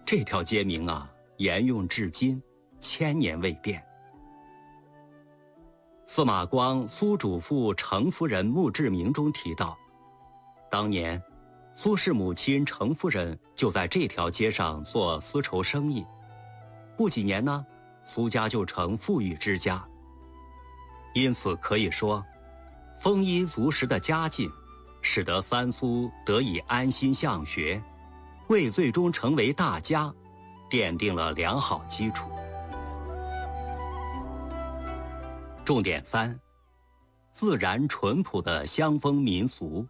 这条街名啊，沿用至今，1000年未变。司马光《苏主父程夫人墓志铭》中提到，当年苏轼母亲程夫人就在这条街上做丝绸生意，不几年呢，苏家就成富裕之家。因此可以说，丰衣足食的家境，使得三苏得以安心向学，为最终成为大家奠定了良好基础。重点3：自然淳朴的乡风民俗。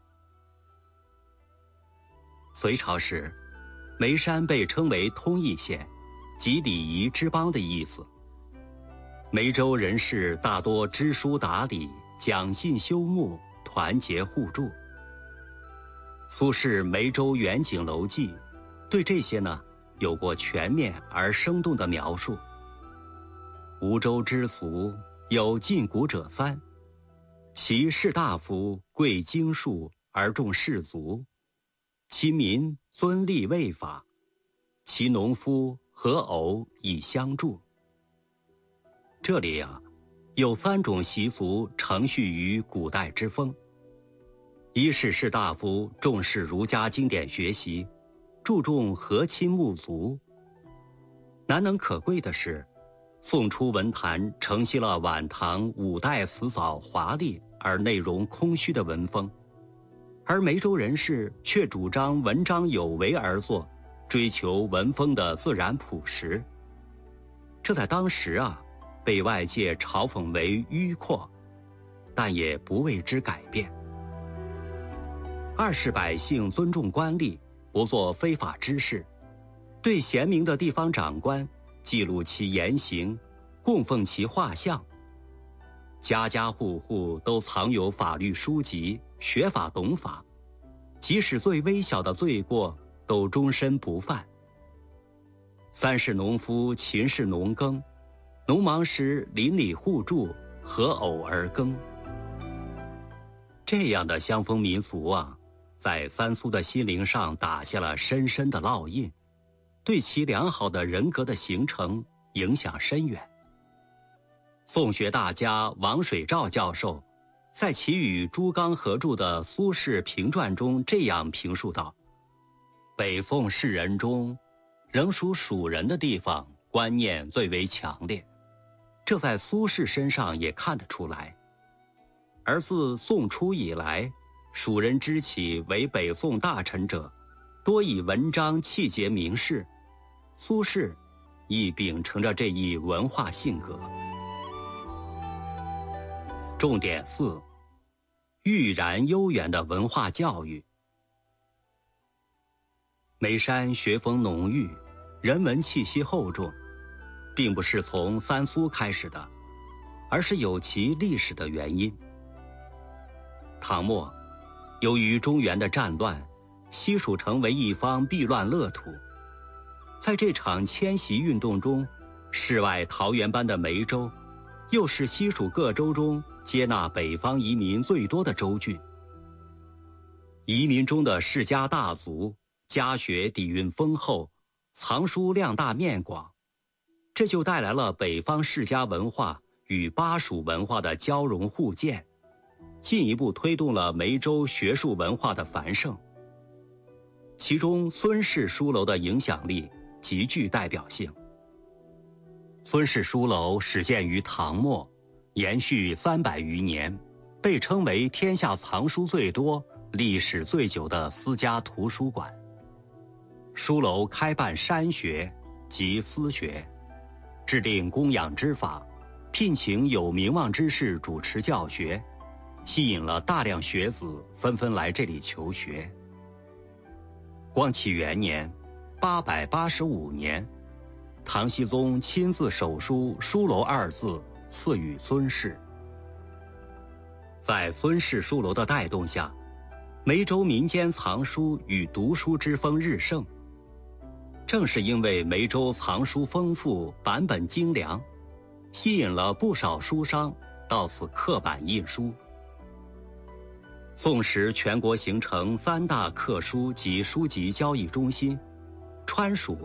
隋朝时，眉山被称为通义县，即礼仪之邦的意思。眉州人士大多知书达理，讲信修睦，团结互助。苏轼《眉州远景楼记》对这些呢有过全面而生动的描述。吴州之俗，有近古者3：其士大夫贵经术而重士族，其民尊立位法，其农夫合偶以相助。这里啊，有3种习俗承续于古代之风。一是士大夫重视儒家经典学习，注重和亲睦族。难能可贵的是，宋初文坛承袭了晚唐5代辞藻华丽而内容空虚的文风，而眉州人士却主张文章有为而作，追求文风的自然朴实。这在当时啊，被外界嘲讽为迂阔，但也不为之改变。二是百姓尊重官吏，不做非法之事，对贤明的地方长官记录其言行，供奉其画像。家家户户都藏有法律书籍，学法懂法，即使最微小的罪过都终身不犯。三是农夫勤事农耕，农忙时邻里互助，合偶而耕。这样的乡风民俗啊，在三苏的心灵上打下了深深的烙印，对其良好的人格的形成影响深远。宋学大家王水照教授在其与朱刚合著的《苏轼评传》中这样评述道：北宋士人中，仍属蜀人的地方观念最为强烈，这在苏轼身上也看得出来。而自宋初以来，蜀人之起为北宋大臣者，多以文章气节名士，苏轼亦秉承着这一文化性格。重点4：郁然悠远的文化教育。眉山学风浓郁，人文气息厚重，并不是从三苏开始的，而是有其历史的原因。唐末，由于中原的战乱，西蜀成为一方避乱乐土。在这场迁徙运动中，世外桃源般的眉州，又是西蜀各州中接纳北方移民最多的州郡。移民中的世家大族，家学底蕴丰厚，藏书量大面广，这就带来了北方世家文化与巴蜀文化的交融互鉴，进一步推动了眉州学术文化的繁盛。其中孙氏书楼的影响力极具代表性。孙氏书楼始建于唐末，延续300余年，被称为天下藏书最多、历史最久的私家图书馆。书楼开办山学及私学，制定供养之法，聘请有名望之士主持教学，吸引了大量学子纷纷来这里求学。光启元年885年，唐僖宗亲自手书书楼2字，赐予孙氏。在孙氏书楼的带动下，眉州民间藏书与读书之风日盛。正是因为眉州藏书丰富，版本精良，吸引了不少书商到此刻版印书。宋时全国形成3大刻书及书籍交易中心，川蜀